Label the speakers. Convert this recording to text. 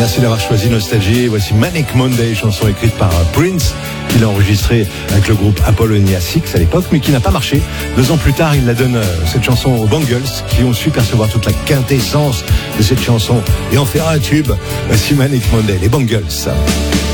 Speaker 1: Merci d'avoir choisi Nostalgie. Voici Manic Monday, chanson écrite par Prince, qu'il a enregistrée avec le groupe Apollonia 6 à l'époque, mais qui n'a pas marché. 2 ans plus tard, il la donne, cette chanson, aux Bangles, qui ont su percevoir toute la quintessence de cette chanson et en faire un tube. Voici Manic Monday, les Bangles.